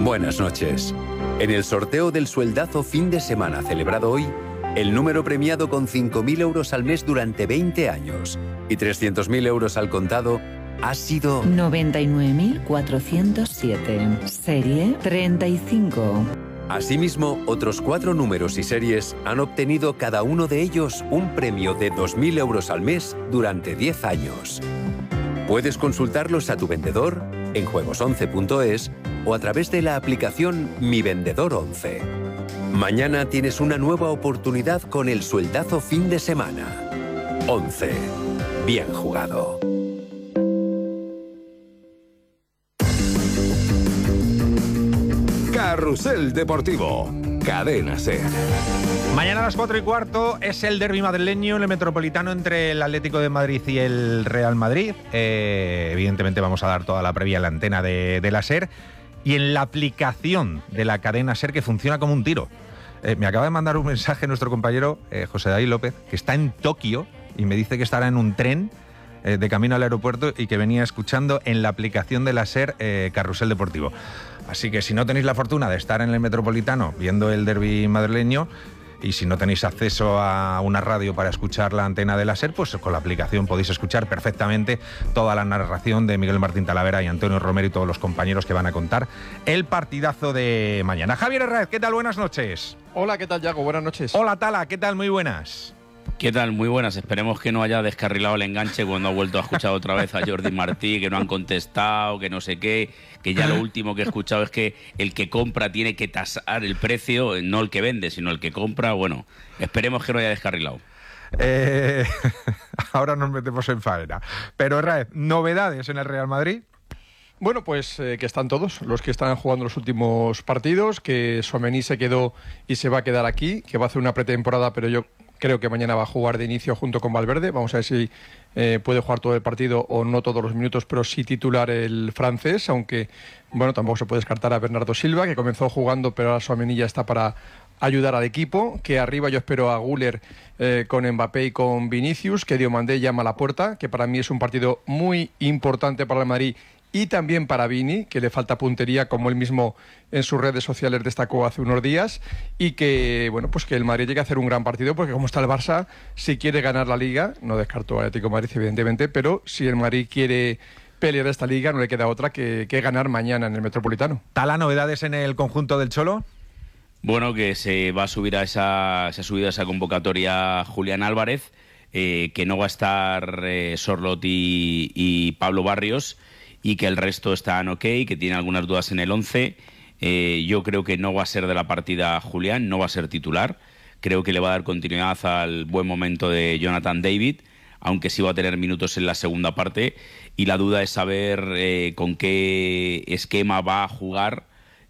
Buenas noches. En el sorteo del sueldazo fin de semana celebrado hoy, el número premiado con 5.000 euros al mes durante 20 años y 300.000 euros al contado ha sido 99.407, serie 35. Asimismo, otros 4 números y series han obtenido cada uno de ellos un premio de 2.000 euros al mes durante 10 años. Puedes consultarlos a tu vendedor en juegos11.es o a través de la aplicación Mi Vendedor 11. Mañana tienes una nueva oportunidad con el sueldazo fin de semana. 11. Bien jugado. Carrusel Deportivo. Cadena SER. Mañana a las 4:15 es el derbi madrileño en el Metropolitano entre el Atlético de Madrid y el Real Madrid. Evidentemente vamos a dar toda la previa en la antena de la SER y en la aplicación de la cadena SER, que funciona como un tiro. Me acaba de mandar un mensaje nuestro compañero José David López, que está en Tokio y me dice que estará en un tren de camino al aeropuerto y que venía escuchando en la aplicación de la SER Carrusel Deportivo. Así que si no tenéis la fortuna de estar en el Metropolitano viendo el derbi madrileño y si no tenéis acceso a una radio para escuchar la antena de la SER, pues con la aplicación podéis escuchar perfectamente toda la narración de Miguel Martín Talavera y Antonio Romero y todos los compañeros que van a contar el partidazo de mañana. Javier Herráez, ¿qué tal? Buenas noches. Hola, ¿qué tal, Yago? Buenas noches. Hola, Tala, ¿qué tal? Muy buenas. ¿Qué tal? Muy buenas. Esperemos que no haya descarrilado el enganche cuando ha vuelto a escuchar otra vez a Jordi Martí, que no han contestado, que no sé qué, que ya lo último que he escuchado es que el que compra tiene que tasar el precio, no el que vende, sino el que compra. Bueno, esperemos que no haya descarrilado. Ahora nos metemos en faena. Pero, Herráez, ¿novedades en el Real Madrid? Bueno, pues que están todos los que están jugando los últimos partidos, que Tchouaméni se quedó y se va a quedar aquí, que va a hacer una pretemporada, pero yo creo que mañana va a jugar de inicio junto con Valverde. Vamos a ver si puede jugar todo el partido o no todos los minutos, pero sí titular el francés, aunque bueno, tampoco se puede descartar a Bernardo Silva, que comenzó jugando, pero ahora Tchouaméni ya está para ayudar al equipo, que arriba yo espero a Güler con Mbappé y con Vinicius, que Diomandé llama a la puerta, que para mí es un partido muy importante para el Madrid y también para Vini, que le falta puntería, como él mismo en sus redes sociales destacó hace unos días, y que bueno, pues que el Madrid llegue a hacer un gran partido, porque como está el Barça, si quiere ganar la Liga, no descarto al Atlético de Madrid evidentemente, pero si el Madrid quiere pelear esta Liga, no le queda otra que ganar mañana en el Metropolitano. ¿Tala, novedades en el conjunto del Cholo? Bueno, que se va a subir se ha subido a esa convocatoria Julián Álvarez, que no va a estar Sorloth y Pablo Barrios, y que el resto están ok, que tiene algunas dudas en el 11. Yo creo que no va a ser de la partida Julián, no va a ser titular. Creo que le va a dar continuidad al buen momento de Jonathan David, aunque sí va a tener minutos en la segunda parte. Y la duda es saber con qué esquema va a jugar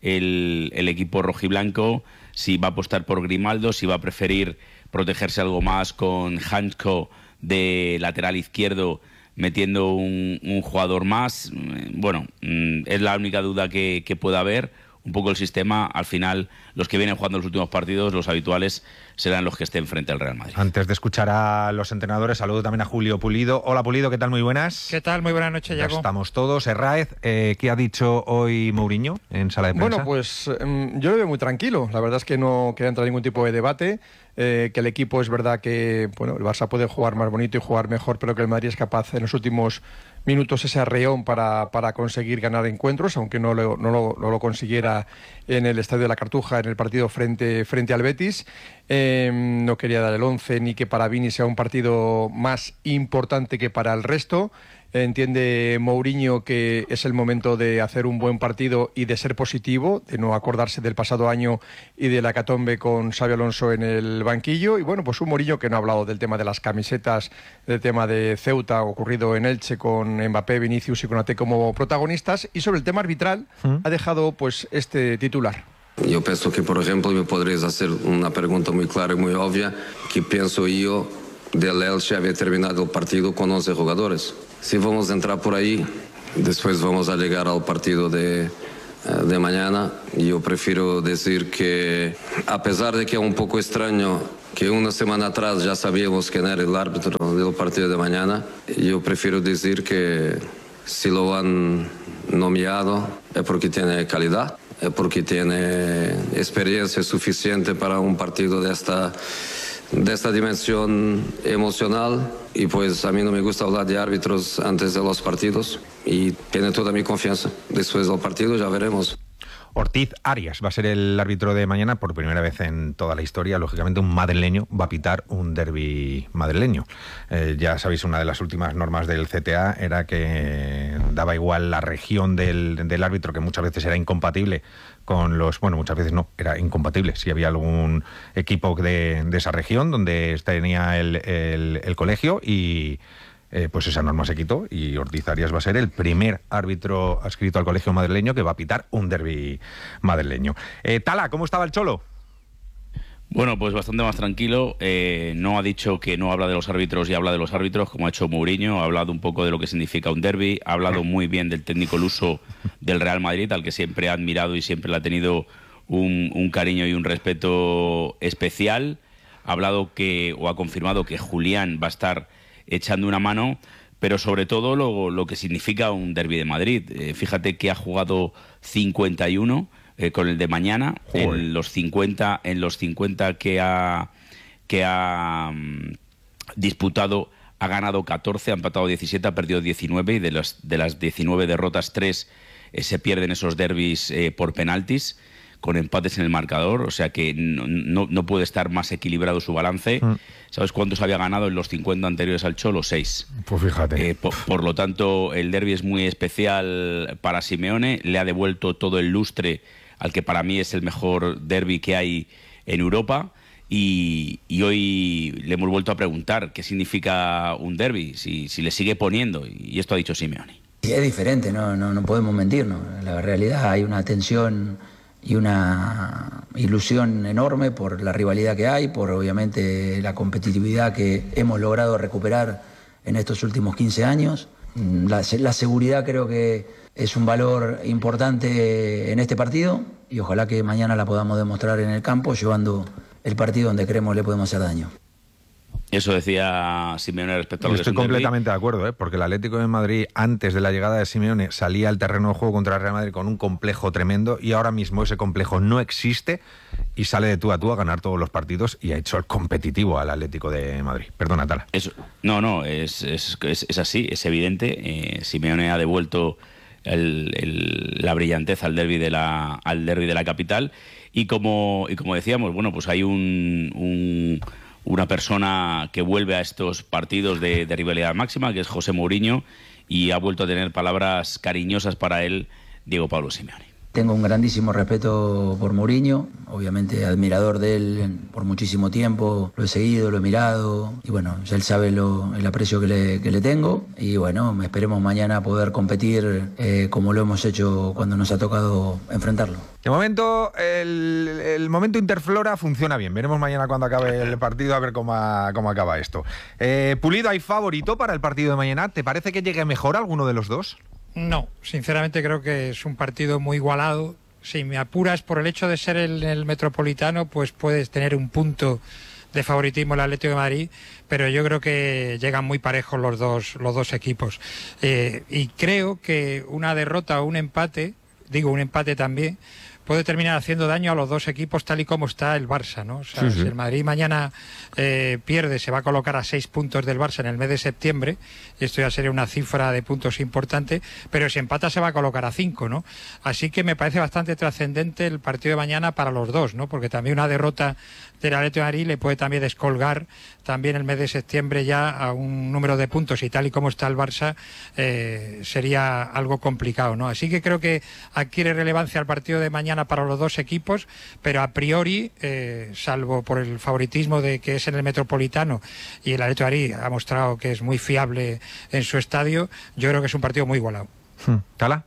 el equipo rojiblanco, si va a apostar por Grimaldo, si va a preferir protegerse algo más con Hansko de lateral izquierdo, metiendo un jugador más. Bueno, es la única duda que pueda haber. Un poco el sistema, al final, los que vienen jugando los últimos partidos, los habituales, serán los que estén frente al Real Madrid. Antes de escuchar a los entrenadores, saludo también a Julio Pulido. Hola, Pulido, ¿qué tal? Muy buenas. ¿Qué tal? Muy buenas noches, Yago. Estamos todos. Herráez, ¿qué ha dicho hoy Mourinho en sala de prensa? Bueno, pues yo lo veo muy tranquilo. La verdad es que no quería entrar en ningún tipo de debate. Que el equipo es verdad que bueno, el Barça puede jugar más bonito y jugar mejor, pero que el Madrid es capaz en los últimos minutos ese arreón para conseguir ganar encuentros, aunque no lo consiguiera en el Estadio de la Cartuja en el partido frente al Betis. No quería dar el 11 ni que para Vini sea un partido más importante que para el resto. Entiende Mourinho que es el momento de hacer un buen partido y de ser positivo, de no acordarse del pasado año y de la hecatombe con Xabi Alonso en el banquillo. Y bueno, pues un Mourinho que no ha hablado del tema de las camisetas, del tema de Ceuta ocurrido en Elche con Mbappé, Vinicius y Konaté como protagonistas. Y sobre el tema arbitral ha dejado pues este titular. Yo pienso que, por ejemplo, me podrías hacer una pregunta muy clara y muy obvia, que pienso yo del Elche había terminado el partido con 11 jugadores. Si vamos a entrar por ahí, después vamos a llegar al partido de mañana. Yo prefiero decir que, a pesar de que es un poco extraño que una semana atrás ya sabíamos quién era el árbitro del partido de mañana, yo prefiero decir que si lo han nominado es porque tiene calidad. porque tiene experiencia suficiente para un partido de esta dimensión emocional, y pues a mí no me gusta hablar de árbitros antes de los partidos y tiene toda mi confianza. Después del partido ya veremos. Ortiz Arias va a ser el árbitro de mañana. Por primera vez en toda la historia, lógicamente, un madrileño va a pitar un derbi madrileño. Ya sabéis, una de las últimas normas del CTA era que daba igual la región del árbitro, que muchas veces era incompatible con los... Bueno, muchas veces no, era incompatible. Si había algún equipo de esa región donde tenía el colegio, y... pues esa norma se quitó, y Ortiz Arias va a ser el primer árbitro adscrito al colegio madrileño que va a pitar un derbi madrileño. Tala, ¿cómo estaba el Cholo? Bueno, pues bastante más tranquilo. No ha dicho que no habla de los árbitros y habla de los árbitros, como ha hecho Mourinho. Ha hablado un poco de lo que significa un derbi. Ha hablado muy bien del técnico luso del Real Madrid, al que siempre ha admirado y siempre le ha tenido un cariño y un respeto especial. Ha hablado ha confirmado que Julián va a estar echando una mano, pero sobre todo lo que significa un derbi de Madrid. Fíjate que ha jugado 51 con el de mañana. En los 50 que ha disputado, ha ganado 14, ha empatado 17, ha perdido 19, y de las 19 derrotas, 3 se pierden esos derbis por penaltis, con empates en el marcador. O sea que no puede estar más equilibrado su balance. ¿Sabes cuántos había ganado en los 50 anteriores al Cholo? 6. Pues fíjate. Por lo tanto, el derbi es muy especial para Simeone. Le ha devuelto todo el lustre al que para mí es el mejor derbi que hay en Europa. Y hoy le hemos vuelto a preguntar qué significa un derbi, si le sigue poniendo. Y esto ha dicho Simeone. Sí, es diferente, no podemos mentirnos. La realidad, hay una tensión y una ilusión enorme por la rivalidad que hay, por obviamente la competitividad que hemos logrado recuperar en estos últimos 15 años. La seguridad creo que es un valor importante en este partido, y ojalá que mañana la podamos demostrar en el campo, llevando el partido donde creemos le podemos hacer daño. Eso decía Simeone respecto a lo que es un derbi. Estoy completamente de acuerdo, porque el Atlético de Madrid, antes de la llegada de Simeone, salía al terreno de juego contra el Real Madrid con un complejo tremendo, y ahora mismo ese complejo no existe y sale de tú a ganar todos los partidos, y ha hecho el competitivo al Atlético de Madrid. Perdona, Tala. Es así, es evidente. Simeone ha devuelto la brillantez al derbi de la capital, y como decíamos, bueno, pues hay una persona que vuelve a estos partidos de rivalidad máxima, que es José Mourinho, y ha vuelto a tener palabras cariñosas para él Diego Pablo Simeone. Tengo un grandísimo respeto por Mourinho, obviamente admirador de él por muchísimo tiempo, lo he seguido, lo he mirado, y bueno, ya él sabe el aprecio que le tengo, y bueno, esperemos mañana poder competir como lo hemos hecho cuando nos ha tocado enfrentarlo. De momento, el momento Interflora funciona bien. Veremos mañana cuando acabe el partido a ver cómo acaba esto. Pulido, ¿hay favorito para el partido de mañana? ¿Te parece que llegue mejor alguno de los dos? No, sinceramente creo que es un partido muy igualado. Si me apuras, por el hecho de ser el Metropolitano, pues puedes tener un punto de favoritismo el Atlético de Madrid, pero yo creo que llegan muy parejos los dos equipos. Y creo que una derrota o un empate también, puede terminar haciendo daño a los dos equipos tal y como está el Barça, ¿no? O sea, si el Madrid mañana pierde, se va a colocar a 6 puntos del Barça en el mes de septiembre, y esto ya sería una cifra de puntos importante, pero si empata se va a colocar a 5, ¿no? Así que me parece bastante trascendente el partido de mañana para los dos, ¿no? Porque también una derrota del Atlético de Madrid le puede también descolgar también el mes de septiembre ya a un número de puntos, y tal y como está el Barça sería algo complicado, ¿no? Así que creo que adquiere relevancia el partido de mañana para los dos equipos, pero a priori, salvo por el favoritismo de que es en el Metropolitano y el Atlético de Madrid ha mostrado que es muy fiable en su estadio, yo creo que es un partido muy igualado. ¿Tala?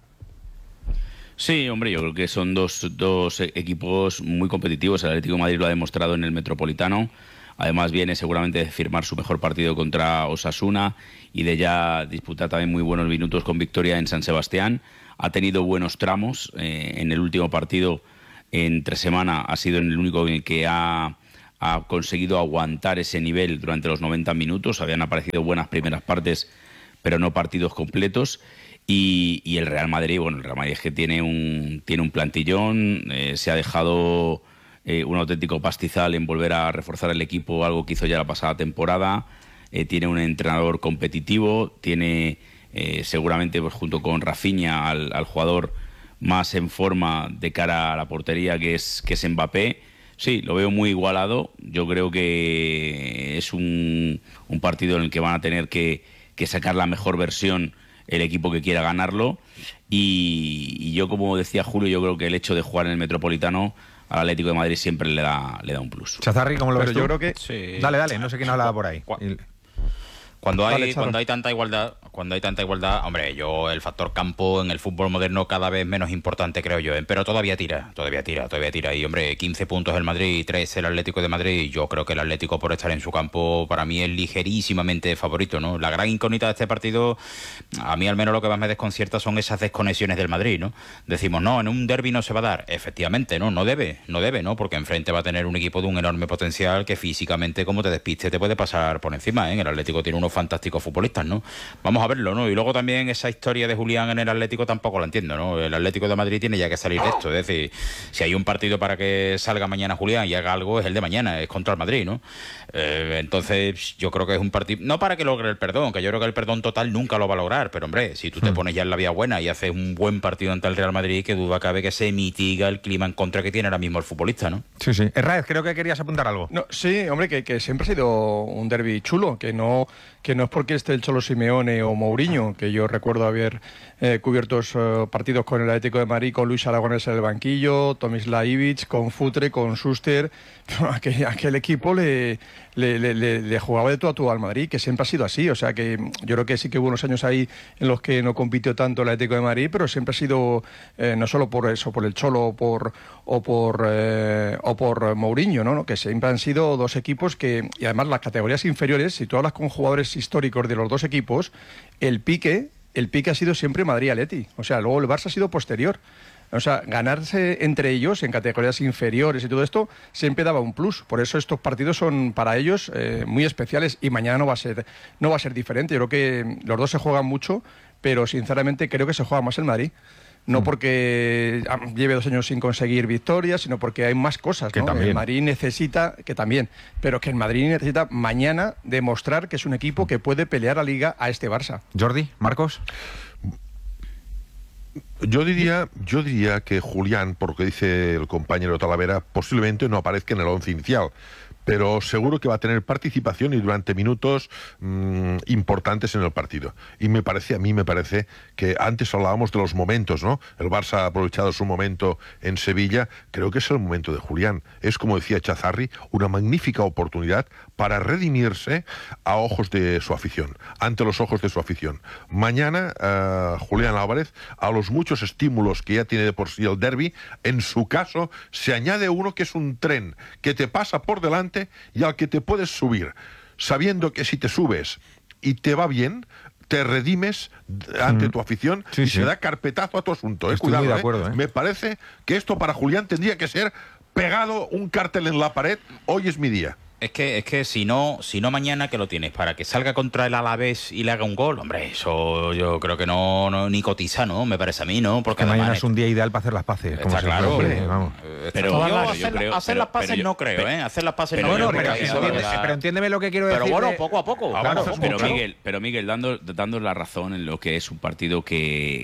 Sí, hombre, yo creo que son dos equipos muy competitivos. El Atlético de Madrid lo ha demostrado en el Metropolitano. Además viene seguramente de firmar su mejor partido contra Osasuna y de ya disputar también muy buenos minutos con victoria en San Sebastián. Ha tenido buenos tramos. En el último partido, entre semana, ha sido el único en el que ha conseguido aguantar ese nivel durante los 90 minutos. Habían aparecido buenas primeras partes, pero no partidos completos. Y el Real Madrid, bueno, el Real Madrid es que tiene un plantillón, se ha dejado un auténtico pastizal en volver a reforzar el equipo, algo que hizo ya la pasada temporada. Tiene un entrenador competitivo, tiene seguramente, pues, junto con Rafinha, al jugador más en forma de cara a la portería, que es Mbappé. Sí, lo veo muy igualado. Yo creo que es un partido en el que van a tener que sacar la mejor versión el equipo que quiera ganarlo. Y yo, como decía Julio, yo creo que el hecho de jugar en el Metropolitano al Atlético de Madrid siempre le da un plus. Chazarri, ¿cómo lo ves tú? Yo creo que... Sí. Dale, no sé quién hablaba por ahí. Cuando hay tanta igualdad, hombre, el factor campo en el fútbol moderno cada vez menos importante, creo yo, pero todavía tira. Y, hombre, 15 puntos el Madrid y 3 el Atlético de Madrid. Yo creo que el Atlético, por estar en su campo, para mí es ligerísimamente favorito, ¿no? La gran incógnita de este partido, a mí al menos lo que más me desconcierta son esas desconexiones del Madrid, ¿no? Decimos, no, en un derbi no se va a dar. Efectivamente, no debe, ¿no? Porque enfrente va a tener un equipo de un enorme potencial que físicamente, como te despiste, te puede pasar por encima, ¿eh? El Atlético tiene unos fantásticos futbolistas, ¿no? Vamos a verlo, ¿no? Y luego también esa historia de Julián en el Atlético tampoco la entiendo, ¿no? El Atlético de Madrid tiene ya que salir de esto, es decir, si hay un partido para que salga mañana Julián y haga algo, es el de mañana, es contra el Madrid, ¿no? Entonces yo creo que es un partido, no para que logre el perdón, que yo creo que el perdón total nunca lo va a lograr, pero hombre, si tú te pones ya en la vía buena y haces un buen partido ante el Real Madrid, que duda cabe que se mitiga el clima en contra que tiene ahora mismo el futbolista, ¿no? Sí. Herráez, creo que querías apuntar algo. No, sí, hombre, que siempre ha sido un derbi chulo, que no es porque esté el Cholo Simeone o Mourinho, que yo recuerdo haber cubierto partidos con el Atlético de Madrid, con Luis Aragonés en el banquillo, Tomislav Ivic, con Futre, con Schuster. Aquel equipo le jugaba de todo a todo al Madrid, que siempre ha sido así. O sea que yo creo que sí que hubo unos años ahí en los que no compitió tanto el Atlético de Madrid, pero siempre ha sido, no solo por eso, por el Cholo o por Mourinho, ¿no? Que siempre han sido dos equipos que, y además las categorías inferiores, si tú hablas con jugadores históricos de los dos equipos, el pique ha sido siempre Madrid-Atleti. O sea, luego el Barça ha sido posterior. O sea, ganarse entre ellos en categorías inferiores y todo esto siempre daba un plus. Por eso estos partidos son para ellos muy especiales, y mañana no va a ser diferente. Yo creo que los dos se juegan mucho, pero sinceramente creo que se juega más el Madrid. No porque lleve 2 años sin conseguir victorias, sino porque hay más cosas, ¿no? El Madrid necesita, pero que el Madrid necesita mañana demostrar que es un equipo que puede pelear la Liga a este Barça. Jordi, Marcos. Yo diría que Julián, por lo que dice el compañero Talavera, posiblemente no aparezca en el 11 inicial, pero seguro que va a tener participación y durante minutos importantes en el partido. Y a mí me parece que antes hablábamos de los momentos, ¿no? El Barça ha aprovechado su momento en Sevilla, creo que es el momento de Julián. Es, como decía Chazarri, una magnífica oportunidad para redimirse a ojos de su afición, ante los ojos de su afición. Mañana, Julián Álvarez, a los muchos estímulos que ya tiene de por sí el derbi, en su caso, se añade uno que es un tren que te pasa por delante y al que te puedes subir, sabiendo que si te subes y te va bien, te redimes ante tu afición y se da carpetazo a tu asunto. Cuidado, muy de acuerdo, Me parece que esto para Julián tendría que ser pegado un cartel en la pared: hoy es mi día. Es que si no mañana, que lo tienes para que salga contra el Alavés y le haga un gol, hombre, eso yo creo que no ni cotiza, ¿no? Me parece a mí, ¿no? Porque mañana es un día ideal para hacer las paces. Está claro, hombre. Vamos. Pero hacer las paces no creo, ¿eh? Hacer las paces no creo. Pero entiéndeme lo que quiero decir. Pero bueno, poco a poco. Pero Miguel, dando la razón en lo que es un partido que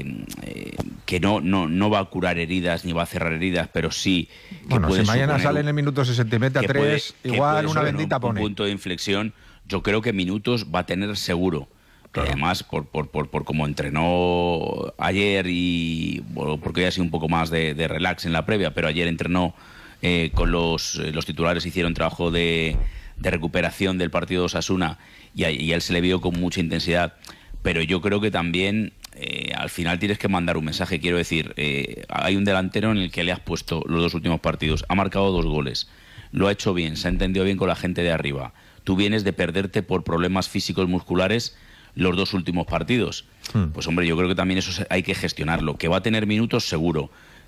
no va a curar heridas ni va a cerrar heridas, pero sí que bueno, si mañana sale en el minuto 60 y mete a 3, igual una bendita pone. Un punto de inflexión, yo creo que minutos va a tener seguro. Claro. Además, por cómo entrenó ayer, y bueno, porque ya ha sido un poco más de relax en la previa, pero ayer entrenó con los titulares, hicieron trabajo de recuperación del partido de Osasuna, y a él se le vio con mucha intensidad. Pero yo creo que también al final tienes que mandar un mensaje. Quiero decir, hay un delantero en el que le has puesto los 2 últimos partidos, ha marcado 2 goles, lo ha hecho bien, se ha entendido bien con la gente de arriba. Tú vienes de perderte por problemas físicos musculares los 2 últimos partidos. Pues hombre, yo creo que también eso hay que gestionarlo. Que va a tener minutos, seguro.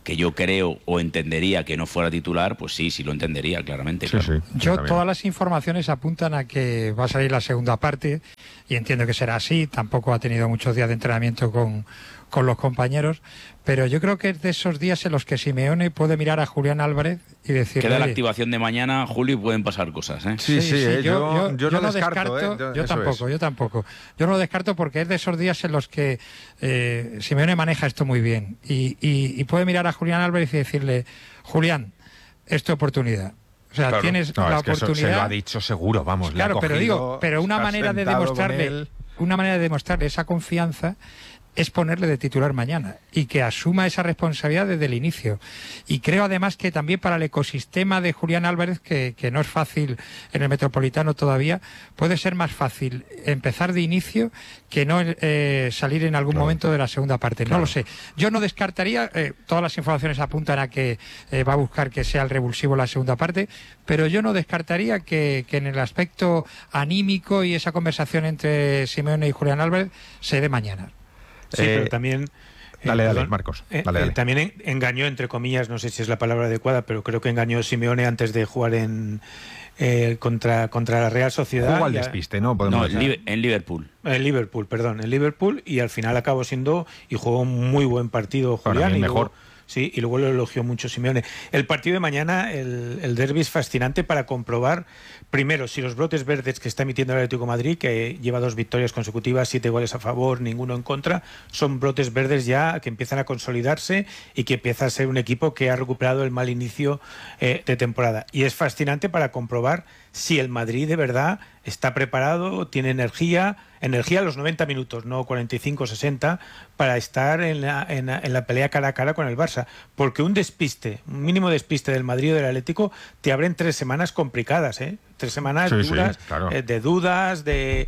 que yo creo o entendería que no fuera titular, pues sí lo entendería claramente. Sí, claro. Todas las informaciones apuntan a que va a salir la segunda parte y entiendo que será así. Tampoco ha tenido muchos días de entrenamiento con los compañeros, pero yo creo que es de esos días en los que Simeone puede mirar a Julián Álvarez y decirle... Queda la activación de mañana, Julio, y pueden pasar cosas, ¿eh? Sí, yo no lo descarto. Yo tampoco. Yo no lo descarto porque es de esos días en los que Simeone maneja esto muy bien y puede mirar a Julián Álvarez y decirle, Julián, es tu oportunidad. O sea, tienes la oportunidad... Eso se lo ha dicho seguro, vamos. Claro, pero una manera de demostrarle esa confianza es ponerle de titular mañana y que asuma esa responsabilidad desde el inicio. Y creo además que también para el ecosistema de Julián Álvarez, que no es fácil en el Metropolitano todavía, puede ser más fácil empezar de inicio que no salir en algún momento de la segunda parte. No lo sé. Yo no descartaría, todas las informaciones apuntan a que va a buscar que sea el revulsivo la segunda parte, pero yo no descartaría que en el aspecto anímico y esa conversación entre Simeone y Julián Álvarez se dé mañana. Sí, pero también... Dale, Marcos. Dale. También engañó, entre comillas, no sé si es la palabra adecuada, pero creo que engañó Simeone antes de jugar contra la Real Sociedad. Jugó al despiste, ¿no? En Liverpool. En Liverpool, y al final acabó siendo y jugó un muy buen partido Julián. Mejor. Sí, y luego lo elogió mucho Simeone. El partido de mañana, el derbi, es fascinante para comprobar, primero, si los brotes verdes que está emitiendo el Atlético de Madrid, que lleva 2 victorias consecutivas, 7 goles a favor, ninguno en contra, son brotes verdes ya que empiezan a consolidarse y que empieza a ser un equipo que ha recuperado el mal inicio de temporada. Y es fascinante para comprobar si el Madrid de verdad está preparado, tiene energía a los 90 minutos, no 45 60, para estar en la pelea cara a cara con el Barça. Porque un mínimo despiste del Madrid o del Atlético te abren 3 semanas complicadas, 3 semanas duras, claro. De dudas, de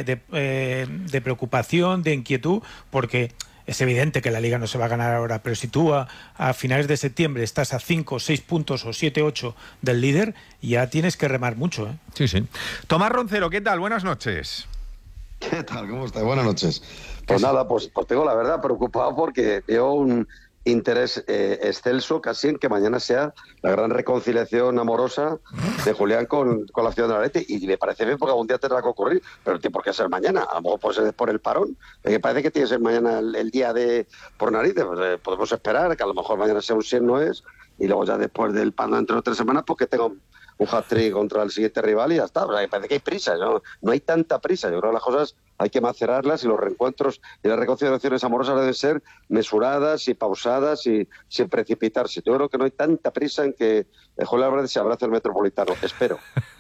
preocupación, de inquietud, porque... Es evidente que la Liga no se va a ganar ahora, pero si tú a finales de septiembre estás a 5 o 6 puntos o 7 o 8 del líder, ya tienes que remar mucho, ¿eh? Sí. Tomás Roncero, ¿qué tal? Buenas noches. ¿Qué tal? ¿Cómo estás? Buenas noches. Pues nada, pues tengo la verdad preocupado porque veo un interés excelso casi en que mañana sea la gran reconciliación amorosa de Julián con la ciudad de la Leti, y me parece bien porque algún día tendrá que ocurrir, pero no tiene por qué ser mañana, a lo mejor puede ser por el parón, me parece que tiene que ser mañana el día de por narices, pues, podemos esperar que a lo mejor mañana sea un 100 no es, y luego ya después del parón dentro de 3 semanas pues que tenga un hat-trick contra el siguiente rival y ya está. O sea, me parece que hay prisa, no hay tanta prisa. Yo creo que las cosas hay que macerarlas y los reencuentros y las reconciliaciones amorosas deben ser mesuradas y pausadas y sin precipitarse. Yo creo que no hay tanta prisa en que Julián Álvarez se abrace el Metropolitano. Espero.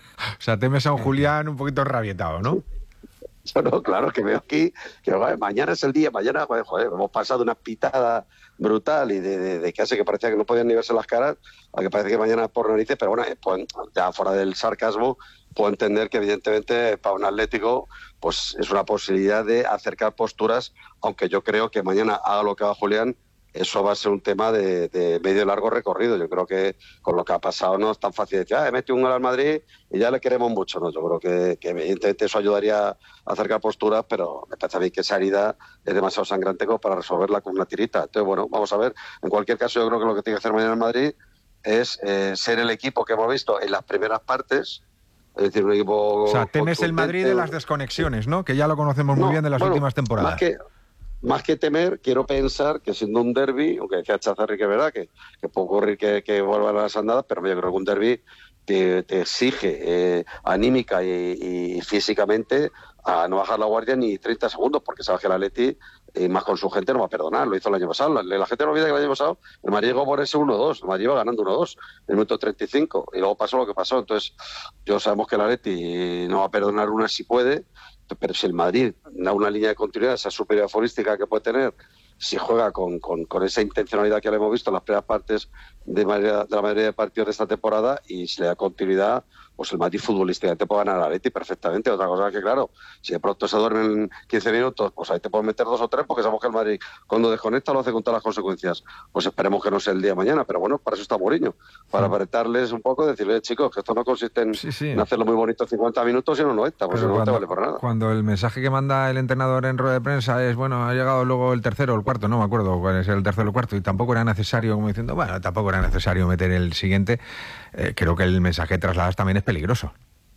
O sea, temes a un Julián un poquito rabietado, ¿no? Yo no, claro, que veo aquí que mañana es el día, mañana, joder, hemos pasado una pitada brutal y de que hace que parecía que no podían ni verse las caras, a que parece que mañana es por narices, pero bueno, pues, ya fuera del sarcasmo, puedo entender que evidentemente para un Atlético pues es una posibilidad de acercar posturas, aunque yo creo que mañana haga lo que haga Julián, eso va a ser un tema de medio y largo recorrido. Yo creo que con lo que ha pasado no es tan fácil decir, he metido un gol al Madrid y ya le queremos mucho, ¿no? Yo creo que evidentemente eso ayudaría a acercar posturas, pero me parece a mí que esa herida es demasiado sangrante como para resolverla con una tirita. Entonces, bueno, vamos a ver. En cualquier caso, yo creo que lo que tiene que hacer mañana el Madrid es ser el equipo que hemos visto en las primeras partes. Es decir, un equipo... O sea, temes el Madrid de las desconexiones, ¿no? Que ya lo conocemos muy bien de las últimas temporadas. Más que temer, quiero pensar que siendo un derbi, aunque decía Chazarri que es verdad, que puede ocurrir que vuelvan a las andadas, pero yo creo que un derbi te exige anímica y físicamente a no bajar la guardia ni 30 segundos, porque sabes que el Atleti, más con su gente, no va a perdonar. Lo hizo el año pasado. La gente no olvida que el año pasado el Madrid llegó por ese 1-2. El Madrid iba ganando 1-2 en el minuto 35 y luego pasó lo que pasó. Entonces, yo sabemos que el Atleti no va a perdonar una si puede, pero si el Madrid da una línea de continuidad, esa superioridad futbolística que puede tener, si juega con esa intencionalidad que le hemos visto en las primeras partes de la mayoría de partidos de esta temporada y si le da continuidad, pues el Madrid futbolísticamente puede ganar al Atleti perfectamente. Otra cosa es que, claro, si de pronto se duermen 15 minutos, pues ahí te pueden meter 2 o 3, porque sabemos que el Madrid cuando desconecta lo hace con todas las consecuencias. Pues esperemos que no sea el día de mañana, pero bueno, para eso está Mourinho, para apretarles un poco y decirles, chicos, que esto no consiste en hacerlo muy bonito 50 minutos y no 90, pues no te vale para nada. Cuando el mensaje que manda el entrenador en rueda de prensa es, bueno, ha llegado luego el tercero o el cuarto, no me acuerdo cuál es el tercero o el cuarto, y tampoco era necesario, como diciendo, bueno, tampoco era necesario meter el siguiente, creo que el mensaje que trasladas también es peligroso.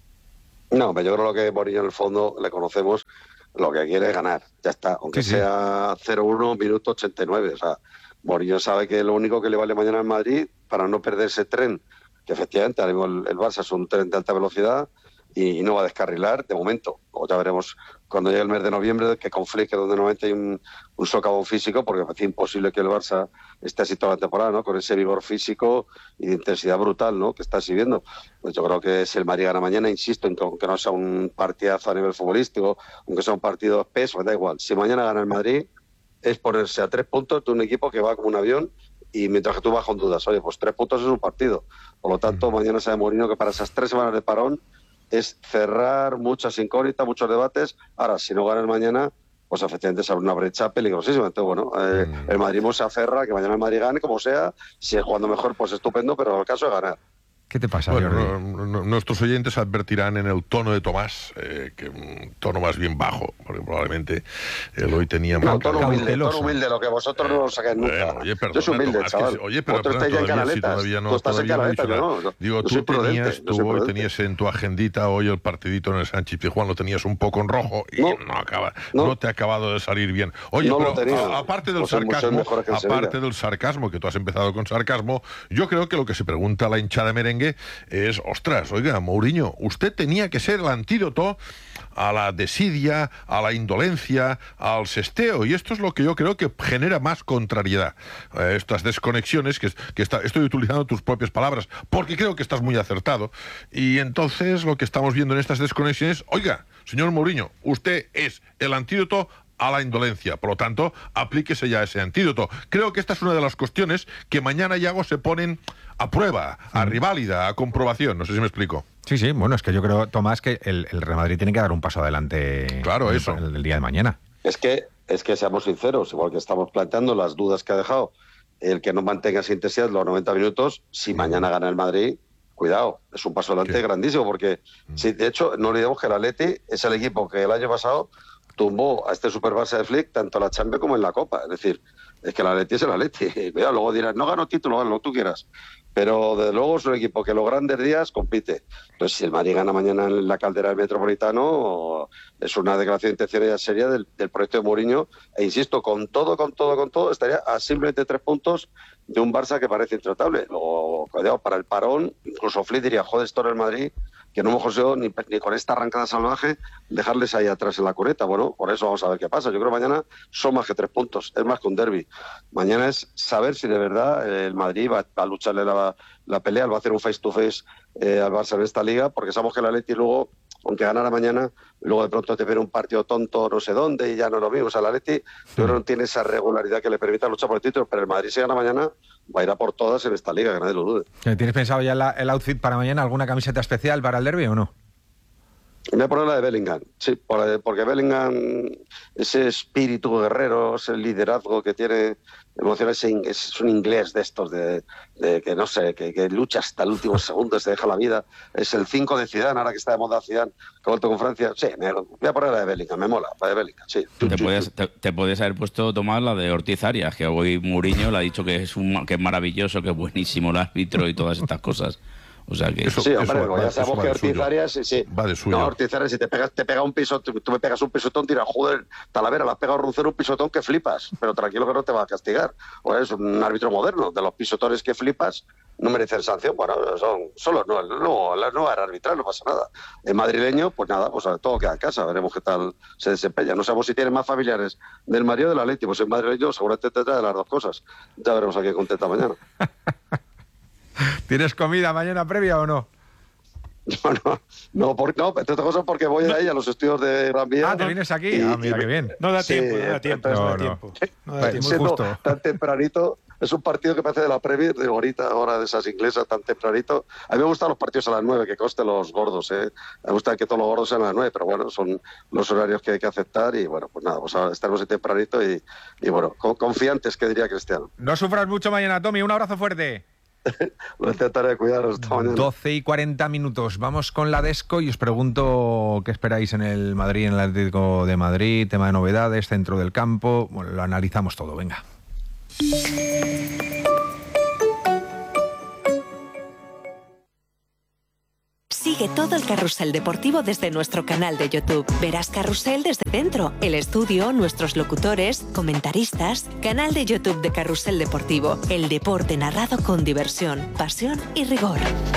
No, pero yo creo que Mourinho en el fondo le conocemos, lo que quiere es ganar, ya está, aunque sea 0-1, minuto 89, o sea, Mourinho sabe que lo único que le vale mañana en Madrid, para no perder ese tren, que efectivamente ahora mismo el Barça es un tren de alta velocidad y no va a descarrilar de momento. O ya veremos cuando llegue el mes de noviembre que conflicte donde normalmente hay un socavón físico, porque es imposible que el Barça esté así toda la temporada, ¿no? Con ese vigor físico y de intensidad brutal, ¿no? Que está exhibiendo. Pues yo creo que si el Madrid gana mañana, insisto, en que aunque no sea un partidazo a nivel futbolístico, aunque sea un partido espeso, me da igual. Si mañana gana el Madrid, es ponerse a 3 puntos de un equipo que va como un avión, y mientras que tú vas con dudas, oye, pues 3 puntos es un partido. Por lo tanto, mañana sabe Mourinho que para esas 3 semanas de parón es cerrar muchas incógnitas, muchos debates. Ahora, si no ganan mañana, pues efectivamente se abre una brecha peligrosísima. Entonces, bueno, el Madrid se aferra, que mañana el Madrid gane, como sea. Si es jugando mejor, pues estupendo, pero el caso es ganar. ¿Qué te pasa, Jordi? Nuestros oyentes advertirán en el tono de Tomás, que un tono más bien bajo, porque probablemente hoy teníamos... No, tono humilde, lo que vosotros no lo sacáis nunca. Oye, perdona, yo soy humilde, Tomás, chaval. Vosotros estáis ya en Canaletas. Tú estás en Canaletas, ¿no? Digo, tú hoy tenías en tu agendita hoy el partidito en el Sánchez Pizjuán, lo tenías un poco en rojo y no te ha acabado de salir bien. Oye, no pero aparte del sarcasmo, que tú has empezado con sarcasmo, yo creo que lo que se pregunta la hinchada merengue es, ostras, oiga, Mourinho, usted tenía que ser el antídoto a la desidia, a la indolencia, al sesteo, y esto es lo que yo creo que genera más contrariedad. Estas desconexiones, estoy utilizando tus propias palabras, porque creo que estás muy acertado, y entonces lo que estamos viendo en estas desconexiones, oiga, señor Mourinho, usted es el antídoto a la indolencia, por lo tanto, aplíquese ya ese antídoto. Creo que esta es una de las cuestiones que mañana, Iago, se ponen a prueba, a reválida, a comprobación. No sé si me explico. Sí, bueno, es que yo creo, Tomás, que el Real Madrid tiene que dar un paso adelante. Claro, eso. El día de mañana. Es que seamos sinceros, igual que estamos planteando las dudas que ha dejado el que no mantenga esa intensidad los 90 minutos, si mañana gana el Madrid, cuidado, es un paso adelante grandísimo, porque si, de hecho, no olvidemos que el Atleti es el equipo que el año pasado tumbó a este Super Barça de Flick tanto en la Champions como en la Copa. Es decir, es que el Atleti es el Atleti. Cuidado, luego dirás, no ganó título, gana lo que tú quieras. Pero desde luego es un equipo que los grandes días compite. Entonces, si el Madrid gana mañana en la caldera del Metropolitano, es una declaración de intención ya seria del proyecto de Mourinho. E insisto, con todo, estaría a simplemente 3 puntos de un Barça que parece intratable. Luego, cuidado, para el parón, incluso Flick diría, joder, esto en el Madrid, que no hemos conseguido ni con esta arrancada salvaje dejarles ahí atrás en la cuneta. Bueno, por eso vamos a ver qué pasa. Yo creo que mañana son más que 3 puntos, es más que un derbi. Mañana es saber si de verdad el Madrid va a lucharle la pelea, va a hacer un face-to-face al Barça en esta liga, porque sabemos que el Atleti luego, aunque ganara mañana, luego de pronto te viene un partido tonto no sé dónde y ya no es lo mismo. O sea, el Atleti yo creo que no tiene esa regularidad que le permita luchar por el título, pero el Madrid si gana mañana va a ir a por todas en esta liga, que nadie lo dude. ¿Tienes pensado ya el outfit para mañana? ¿Alguna camiseta especial para el derbi o no? Voy a poner la de Bellingham, sí, porque Bellingham, ese espíritu guerrero, ese liderazgo que tiene, emocional, es un inglés de estos, de que no sé, que lucha hasta el último segundo, se deja la vida. Es el 5 de Zidane, ahora que está de moda Zidane, que ha vuelto con Francia. Sí, voy a poner la de Bellingham, me mola, la de Bellingham, sí. Te podías haber puesto, Tomás, la de Ortiz Arias, que hoy Mourinho le ha dicho que es maravilloso, que es buenísimo el árbitro y todas estas cosas. O sea que sí, hombre, ya sabemos que Ortiz Arias va de suyo. No, Ortiz Arias, si te pega un pisotón, tú me pegas un pisotón, dirás, joder, Talavera, le has pegado a Roncero un pisotón que flipas, pero tranquilo que no te va a castigar. O es un árbitro moderno, de los pisotones que flipas, no merecen sanción. Bueno, no era arbitral, no pasa nada. El madrileño, pues nada, pues todo queda en casa, veremos qué tal se desempeña. No sabemos si tiene más familiares del Madrid o del Atleti, pues el madrileño seguramente te trae las dos cosas. Ya veremos a qué contenta mañana. ¿Tienes comida mañana previa o no? No, entre otras cosas porque voy de ahí a los estudios de Gran Vía. Ah, ¿te vienes aquí? Mira qué bien. No da tiempo. Muy justo. Tan tempranito, es un partido que parece de la Premier, de ahora de esas inglesas tan tempranito. A mí me gustan los partidos a las 9, que conste los gordos, ¿eh? Me gusta que todos los gordos sean a las 9, pero bueno, son los horarios que hay que aceptar y bueno, pues nada, pues ahora estaremos ahí tempranito y bueno, confiantes, que diría Cristiano. No sufras mucho mañana, Tommy, un abrazo fuerte. Lo intentaré, cuidaros, hasta mañana. 12:40. Vamos con la Desco y os pregunto qué esperáis en el Madrid, en el Atlético de Madrid, tema de novedades, centro del campo. Bueno, lo analizamos todo, venga. Sigue todo el carrusel deportivo desde nuestro canal de YouTube. Verás carrusel desde dentro, el estudio, nuestros locutores, comentaristas, canal de YouTube de Carrusel Deportivo. El deporte narrado con diversión, pasión y rigor.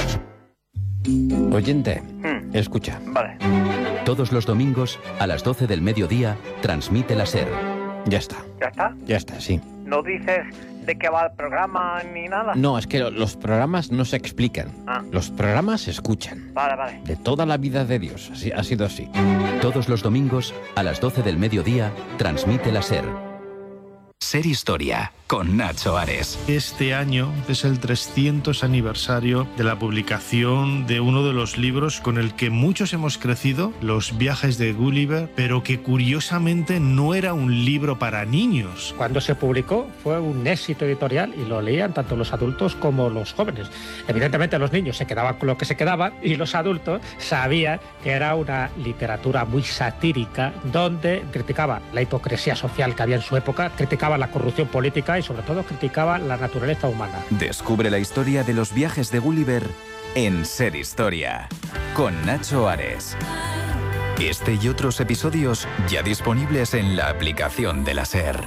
Oyente, escucha. Vale. Todos los domingos a las 12 del mediodía transmite la SER. Ya está. ¿Ya está? Ya está, sí. ¿No dices de qué va el programa ni nada? No, es que los programas no se explican. Los programas se escuchan. Vale. De toda la vida de Dios. Así, ha sido así. Todos los domingos a las 12 del mediodía transmite la SER. SER Historia, con Nacho Ares. Este año es el 300 aniversario de la publicación de uno de los libros con el que muchos hemos crecido, Los viajes de Gulliver, pero que curiosamente no era un libro para niños. Cuando se publicó fue un éxito editorial y lo leían tanto los adultos como los jóvenes. Evidentemente los niños se quedaban con lo que se quedaban y los adultos sabían que era una literatura muy satírica donde criticaba la hipocresía social que había en su época, criticaba la corrupción política y sobre todo criticaba la naturaleza humana. Descubre la historia de los viajes de Gulliver en SER Historia, con Nacho Ares. Este y otros episodios ya disponibles en la aplicación de la SER.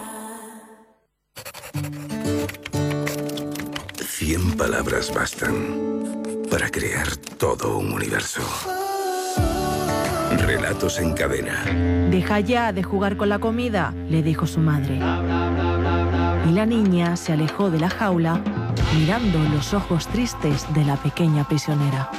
100 palabras bastan para crear todo un universo. Relatos en cadena. Deja ya de jugar con la comida, le dijo su madre. Y la niña se alejó de la jaula, mirando los ojos tristes de la pequeña prisionera.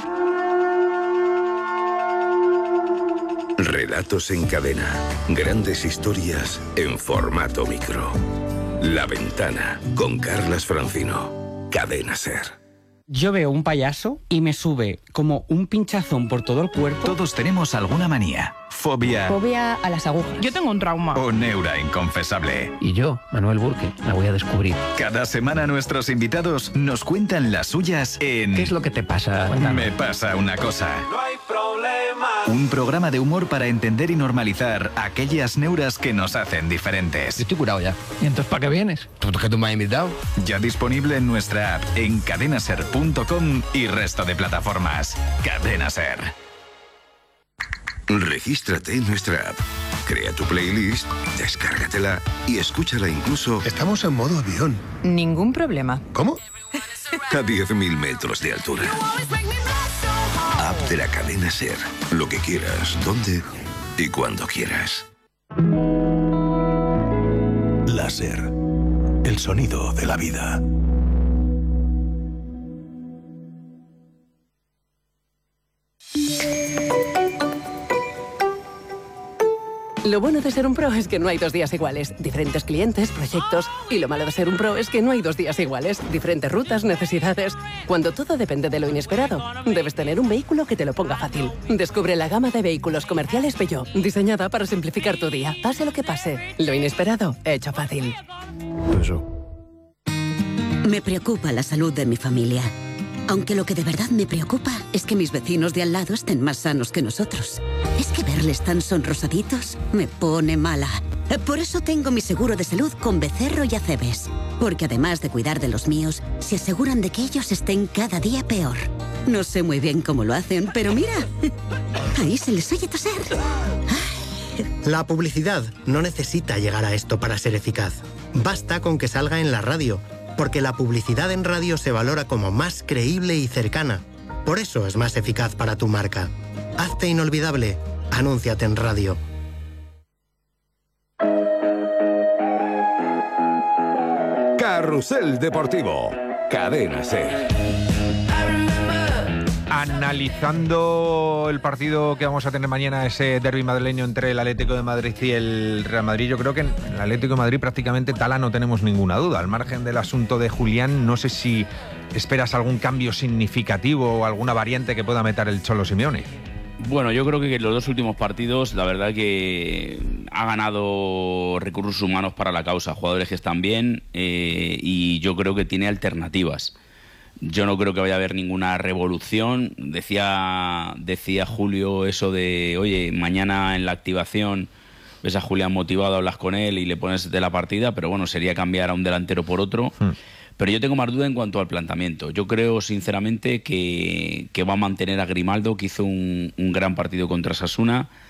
Relatos en cadena. Grandes historias en formato micro. La Ventana, con Carlas Francino. Cadena SER. Yo veo un payaso y me sube como un pinchazón por todo el cuerpo. Todos tenemos alguna manía, fobia Fobia a las agujas. Yo tengo un trauma. o neura inconfesable. Y yo, Manuel Burke, la voy a descubrir. Cada semana nuestros invitados nos cuentan las suyas en... ¿Qué es lo que te pasa? Me pasa una cosa. No hay problema. Un programa de humor para entender y normalizar aquellas neuras que nos hacen diferentes. Yo estoy curado ya. ¿Y entonces para qué vienes? ¿Porque tú me has invitado? Ya disponible en nuestra app, en cadenaser.com y resto de plataformas. Cadena Ser. Regístrate en nuestra app. Crea tu playlist, descárgatela y escúchala incluso... Estamos en modo avión. Ningún problema. ¿Cómo? A 10.000 metros de altura. App de la cadena SER. Lo que quieras, donde y cuando quieras. La SER. El sonido de la vida. Lo bueno de ser un pro es que no hay 2 días iguales. Diferentes clientes, proyectos. Y lo malo de ser un pro es que no hay 2 días iguales. Diferentes rutas, necesidades. Cuando todo depende de lo inesperado, debes tener un vehículo que te lo ponga fácil. Descubre la gama de vehículos comerciales Peugeot, diseñada para simplificar tu día. Pase lo que pase, lo inesperado, hecho fácil. Me preocupa la salud de mi familia. Aunque lo que de verdad me preocupa es que mis vecinos de al lado estén más sanos que nosotros. Es que verles tan sonrosaditos me pone mala. Por eso tengo mi seguro de salud con Becerro y Acebes. Porque además de cuidar de los míos, se aseguran de que ellos estén cada día peor. No sé muy bien cómo lo hacen, pero mira, ahí se les oye toser. La publicidad no necesita llegar a esto para ser eficaz. Basta con que salga en la radio. Porque la publicidad en radio se valora como más creíble y cercana. Por eso es más eficaz para tu marca. Hazte inolvidable. Anúnciate en radio. Carrusel Deportivo. Cadena SER. Analizando el partido que vamos a tener mañana, ese derbi madrileño entre el Atlético de Madrid y el Real Madrid, yo creo que en el Atlético de Madrid prácticamente Tala no tenemos ninguna duda. Al margen del asunto de Julián, no sé si esperas algún cambio significativo o alguna variante que pueda meter el Cholo Simeone. Bueno, yo creo que en los dos últimos partidos, la verdad que ha ganado recursos humanos para la causa, jugadores que están bien, y yo creo que tiene alternativas. Yo no creo que vaya a haber ninguna revolución. Decía Julio eso de, oye, mañana en la activación ves a Julián motivado, hablas con él y le pones de la partida, pero bueno, sería cambiar a un delantero por otro. Pero yo tengo más duda en cuanto al planteamiento. Yo creo sinceramente que va a mantener a Grimaldo, que hizo un gran partido contra Osasuna,